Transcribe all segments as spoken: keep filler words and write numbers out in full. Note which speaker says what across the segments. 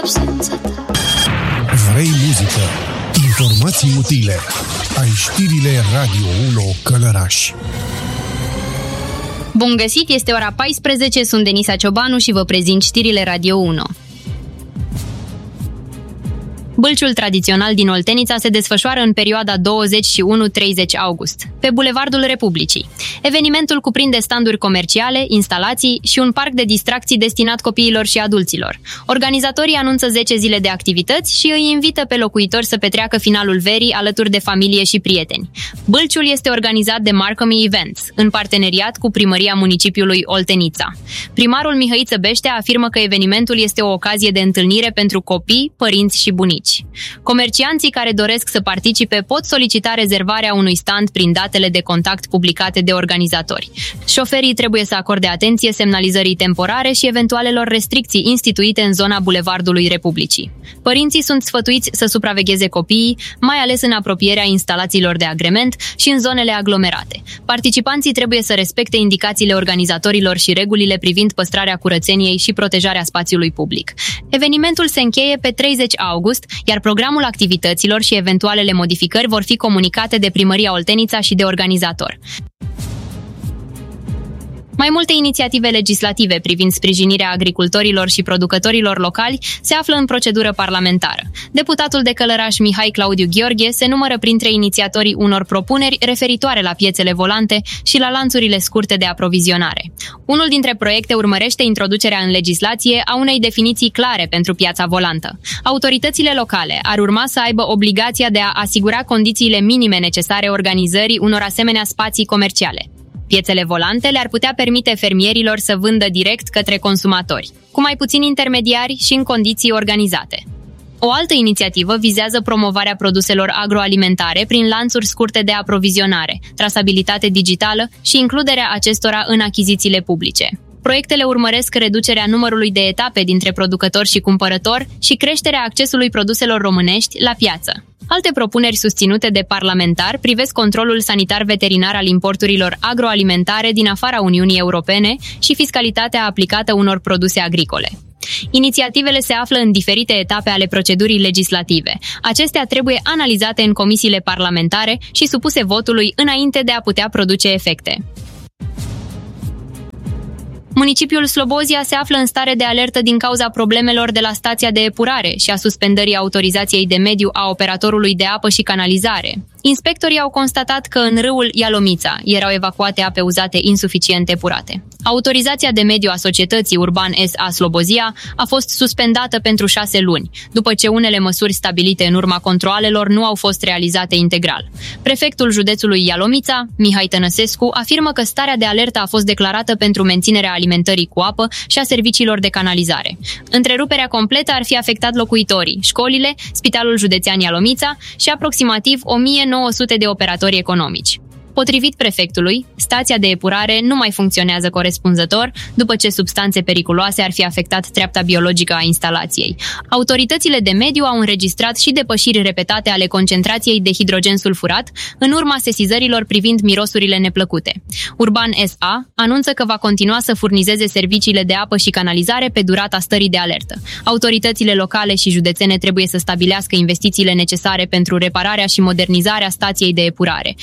Speaker 1: Vrei muzică, informații utile. Ai știrile Radio unu Călăraș.
Speaker 2: Bun găsit, este ora paisprezece, sunt Denisa Ciobanu și vă prezint știrile Radio unu. Bâlciul tradițional din Oltenița se desfășoară în perioada douăzeci și unu - treizeci august, pe Bulevardul Republicii. Evenimentul cuprinde standuri comerciale, instalații și un parc de distracții destinat copiilor și adulților. Organizatorii anunță zece zile de activități și îi invită pe locuitori să petreacă finalul verii alături de familie și prieteni. Bâlciul este organizat de Marcomi Events, în parteneriat cu Primăria Municipiului Oltenița. Primarul Mihăiță Beștea afirmă că evenimentul este o ocazie de întâlnire pentru copii, părinți și bunici. Comercianții care doresc să participe pot solicita rezervarea unui stand prin datele de contact publicate de organizatori. Șoferii trebuie să acorde atenție semnalizării temporare și eventualelor restricții instituite în zona Bulevardului Republicii. Părinții sunt sfătuiți să supravegheze copiii, mai ales în apropierea instalațiilor de agrement și în zonele aglomerate. Participanții trebuie să respecte indicațiile organizatorilor și regulile privind păstrarea curățeniei și protejarea spațiului public. Evenimentul se încheie pe treizeci august, iar programul activităților și eventualele modificări vor fi comunicate de Primăria Oltenița și de organizator. Mai multe inițiative legislative privind sprijinirea agricultorilor și producătorilor locali se află în procedură parlamentară. Deputatul de Călăraș Mihai Claudiu Gheorghe se numără printre inițiatorii unor propuneri referitoare la piețele volante și la lanțurile scurte de aprovizionare. Unul dintre proiecte urmărește introducerea în legislație a unei definiții clare pentru piața volantă. Autoritățile locale ar urma să aibă obligația de a asigura condițiile minime necesare organizării unor asemenea spații comerciale. Piețele volante le-ar putea permite fermierilor să vândă direct către consumatori, cu mai puțini intermediari și în condiții organizate. O altă inițiativă vizează promovarea produselor agroalimentare prin lanțuri scurte de aprovizionare, trasabilitate digitală și includerea acestora în achizițiile publice. Proiectele urmăresc reducerea numărului de etape dintre producător și cumpărător și creșterea accesului produselor românești la piață. Alte propuneri susținute de parlamentari privesc controlul sanitar-veterinar al importurilor agroalimentare din afara Uniunii Europene și fiscalitatea aplicată unor produse agricole. Inițiativele se află în diferite etape ale procedurii legislative. Acestea trebuie analizate în comisiile parlamentare și supuse votului înainte de a putea produce efecte. Municipiul Slobozia se află în stare de alertă din cauza problemelor de la stația de epurare și a suspendării autorizației de mediu a operatorului de apă și canalizare. Inspectorii au constatat că în râul Ialomița erau evacuate ape uzate insuficient epurate. Autorizația de mediu a societății Urban S A Slobozia a fost suspendată pentru șase luni, după ce unele măsuri stabilite în urma controalelor nu au fost realizate integral. Prefectul județului Ialomița, Mihai Tănăsescu, afirmă că starea de alertă a fost declarată pentru menținerea alimentării cu apă și a serviciilor de canalizare. Întreruperea completă ar fi afectat locuitorii, școlile, Spitalul Județean Ialomița și aproximativ o mie nouă sute de operatori economici. Potrivit prefectului, stația de epurare nu mai funcționează corespunzător după ce substanțe periculoase ar fi afectat treapta biologică a instalației. Autoritățile de mediu au înregistrat și depășiri repetate ale concentrației de hidrogen sulfurat în urma sesizărilor privind mirosurile neplăcute. Urban S A anunță că va continua să furnizeze serviciile de apă și canalizare pe durata stării de alertă. Autoritățile locale și județene trebuie să stabilească investițiile necesare pentru repararea și modernizarea stației de epurare.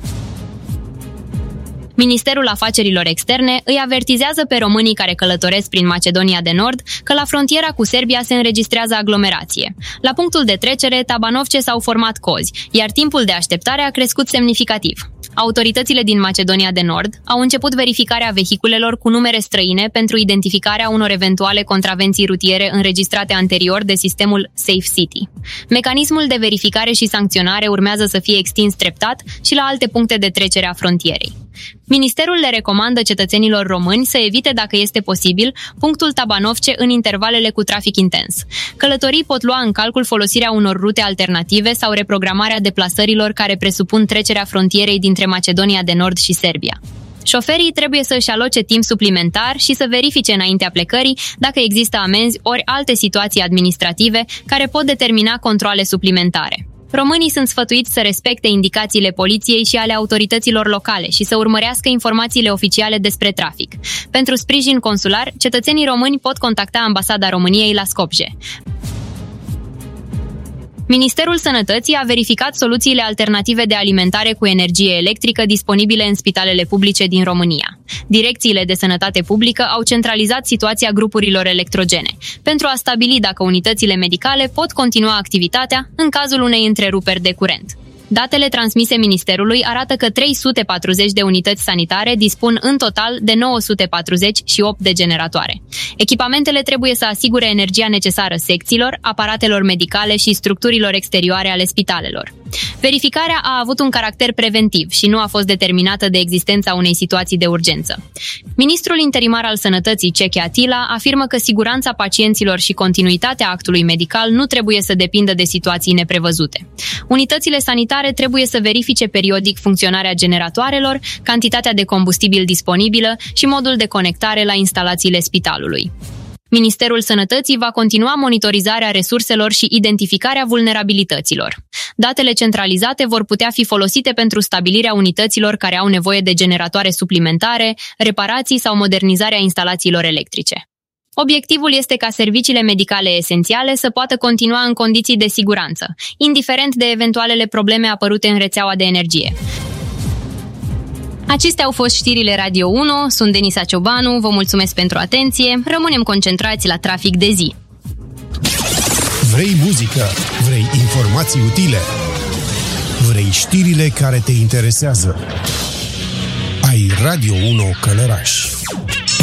Speaker 2: Ministerul Afacerilor Externe îi avertizează pe românii care călătoresc prin Macedonia de Nord că la frontiera cu Serbia se înregistrează aglomerație. La punctul de trecere, Tabanovce s-au format cozi, iar timpul de așteptare a crescut semnificativ. Autoritățile din Macedonia de Nord au început verificarea vehiculelor cu numere străine pentru identificarea unor eventuale contravenții rutiere înregistrate anterior de sistemul Safe City. Mecanismul de verificare și sancționare urmează să fie extins treptat și la alte puncte de trecere a frontierei. Ministerul le recomandă cetățenilor români să evite, dacă este posibil, punctul Tabanovce în intervalele cu trafic intens. Călătorii pot lua în calcul folosirea unor rute alternative sau reprogramarea deplasărilor care presupun trecerea frontierei dintre Macedonia de Nord și Serbia. Șoferii trebuie să își aloce timp suplimentar și să verifice înaintea plecării dacă există amenzi ori alte situații administrative care pot determina controale suplimentare. Românii sunt sfătuiți să respecte indicațiile poliției și ale autorităților locale și să urmărească informațiile oficiale despre trafic. Pentru sprijin consular, cetățenii români pot contacta Ambasada României la Skopje. Ministerul Sănătății a verificat soluțiile alternative de alimentare cu energie electrică disponibile în spitalele publice din România. Direcțiile de sănătate publică au centralizat situația grupurilor electrogene, pentru a stabili dacă unitățile medicale pot continua activitatea în cazul unei întreruperi de curent. Datele transmise Ministerului arată că trei sute patruzeci de unități sanitare dispun în total de nouă sute patruzeci și opt de generatoare. Echipamentele trebuie să asigure energia necesară secțiilor, aparatelor medicale și structurilor exterioare ale spitalelor. Verificarea a avut un caracter preventiv și nu a fost determinată de existența unei situații de urgență. Ministrul interimar al Sănătății, Ceche Atila, afirmă că siguranța pacienților și continuitatea actului medical nu trebuie să depindă de situații neprevăzute. Unitățile sanitare trebuie să verifice periodic funcționarea generatoarelor, cantitatea de combustibil disponibilă și modul de conectare la instalațiile spitalului. Ministerul Sănătății va continua monitorizarea resurselor și identificarea vulnerabilităților. Datele centralizate vor putea fi folosite pentru stabilirea unităților care au nevoie de generatoare suplimentare, reparații sau modernizarea instalațiilor electrice. Obiectivul este ca serviciile medicale esențiale să poată continua în condiții de siguranță, indiferent de eventualele probleme apărute în rețeaua de energie. Acestea au fost știrile Radio unu, sunt Denisa Ciobanu, vă mulțumesc pentru atenție, rămânem concentrați la trafic de zi.
Speaker 1: Vrei muzică? Vrei informații utile? Vrei știrile care te interesează? Ai Radio unu Călăraș.